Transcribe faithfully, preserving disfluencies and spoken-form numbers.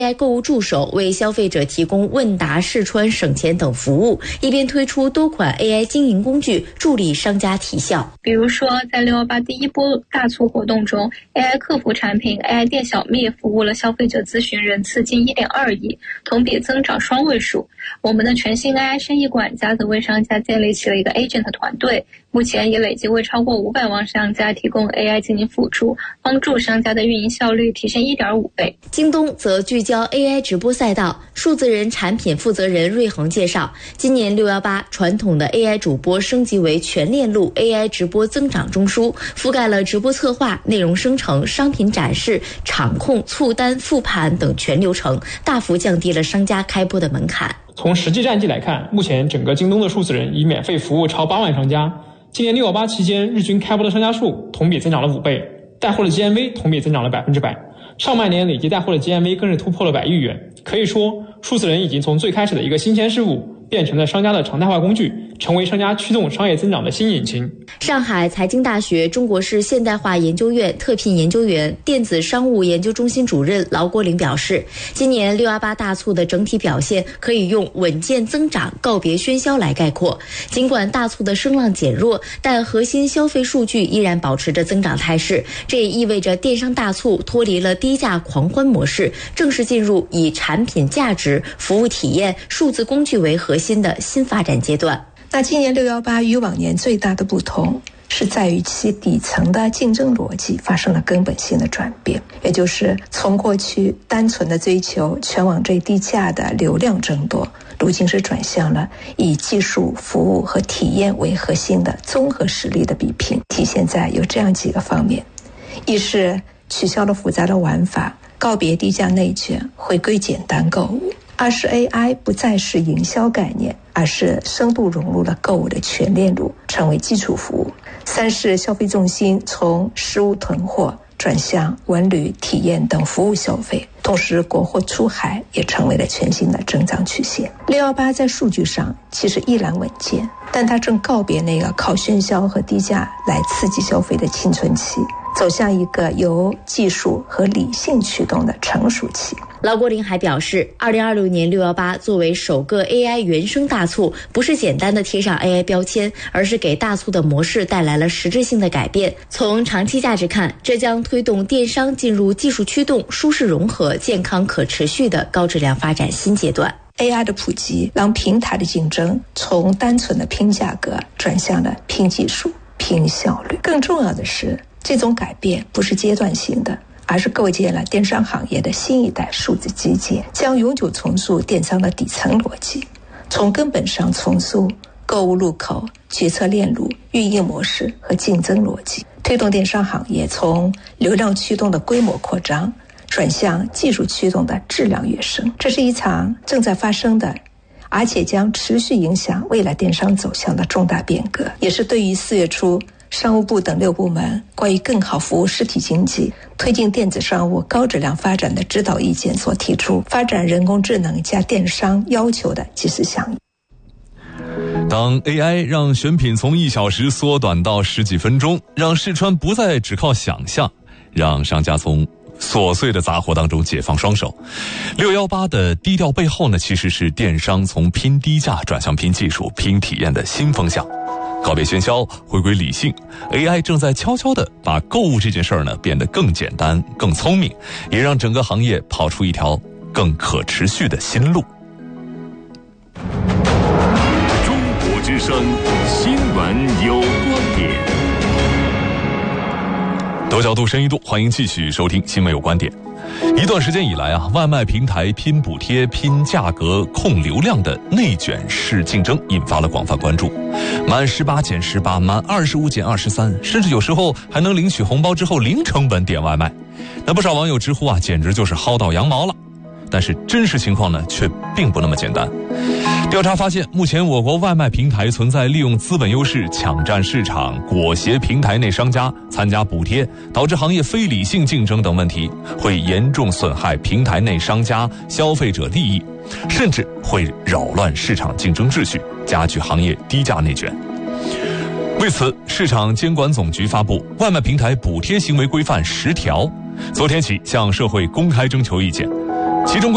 A I 购物助手为消费者提供问答、试穿、省钱等服务，一边推出多款 A I 经营工具，助力商家提效。 比如说，在六一八第一波大促活动中 ，A I 客服产品 A I 店小蜜服务了消费者咨询人次近 一点二亿，同比增长双位数。我们的全新 A I 生意管家则为商家建立起了一个 agent 团队，目前也累计为超过五百万商家提供 A I 进行辅助，帮助商家的运营效率提升 一点五倍。 京东则聚焦 A I 直播赛道，数字人产品负责人瑞恒介绍，今年六一八传统的 A I 主播升级为全链路 A I 直播增长中枢，覆盖了直播策划、内容生成、商品展示、场控、促单、复盘等全流程，大幅降低了商家开播的门槛。 从实际战绩来看，目前整个京东的数字人已免费服务超八万商家。今年六一八期间，日均开播的商家数同比增长了五倍，带货的 G M V 同比增长了百分之百。上半年累计带货的 G M V 更是突破了百亿元，可以说数字人已经从最开始的一个新鲜事物变成了商家的常态化工具，成为商家驱动商业增长的新引擎。 上海财经大学中国式现代化研究院特聘研究员、电子商务研究中心主任劳国林表示，今年六一八大促的整体表现可以用稳健增长、告别喧嚣来概括。尽管大促的声浪减弱，但核心消费数据依然保持着增长态势，这也意味着电商大促脱离了低价狂欢模式，正式进入以产品价值、服务体验、数字工具为核心的新发展阶段。 那今年六一八与往年最大的不同是在于其底层的竞争逻辑发生了根本性的转变，也就是从过去单纯的追求全网最低价的流量争夺，如今是转向了以技术、服务和体验为核心的综合实力的比拼。体现在有这样几个方面：一是取消了复杂的玩法，告别低价内卷，回归简单购物；二是 A I 不再是营销概念，而是深度融入了购物的全链路，成为基础服务；三是消费重心从实物囤货转向文旅、体验等服务消费，同时国货出海也成为了全新的增长曲线。六一八在数据上其实依然稳健，但它正告别那个靠喧嚣和低价来刺激消费的青春期，走向一个由技术和理性驱动的成熟期。 劳国林还表示，二零二六年六一八作为首个 A I 原生大促，不是简单的贴上 A I 标签，而是给大促的模式带来了实质性的改变。从长期价值看，这将推动电商进入技术驱动、舒适融合、健康可持续的高质量发展新阶段。 A I 的普及让平台的竞争从单纯的拼价格转向了拼技术、拼效率。更重要的是，这种改变不是阶段性的，而是构建了电商行业的新一代数字基建，将永久重塑电商的底层逻辑，从根本上重塑购物入口、决策链路、运营模式和竞争逻辑，推动电商行业从流量驱动的规模扩张转向技术驱动的质量跃升。这是一场正在发生的，而且将持续影响未来电商走向的重大变革，也是对于四月初商务部等六部门关于更好服务实体经济、推进电子商务高质量发展的指导意见所提出发展人工智能加电商要求的几十项。 当 A I 让选品从一小时缩短到十几分钟，让试穿不再只靠想象，让商家从琐碎的杂活当中解放双手。六一八的低调背后呢，其实是电商从拼低价转向拼技术、拼体验的新风向。告别喧嚣，回归理性， A I 正在悄悄地把购物这件事儿呢变得更简单、更聪明，也让整个行业跑出一条更可持续的新路。 中国之声新闻有观点， 多角度、深一度，欢迎继续收听新闻有观点。一段时间以来啊，外卖平台拼补贴、拼价格、控流量的内卷式竞争引发了广泛关注。满十八减十八，满二十五减二十三，甚至有时候还能领取红包之后零成本点外卖。那不少网友直呼啊，简直就是薅到羊毛了。但是真实情况呢，却并不那么简单。调查发现，目前我国外卖平台存在利用资本优势抢占市场、裹挟平台内商家参加补贴，导致行业非理性竞争等问题，会严重损害平台内商家、消费者利益，甚至会扰乱市场竞争秩序，加剧行业低价内卷。为此，市场监管总局发布《外卖平台补贴行为规范十条》，昨天起向社会公开征求意见，其中